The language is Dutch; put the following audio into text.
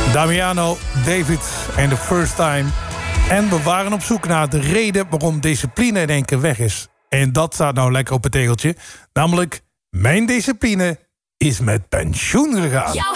Damiano, David en The First Time. En we waren op zoek naar de reden waarom discipline in één keer weg is. En dat staat nou lekker op het tegeltje. Namelijk, mijn discipline is met pensioen gegaan. Jouw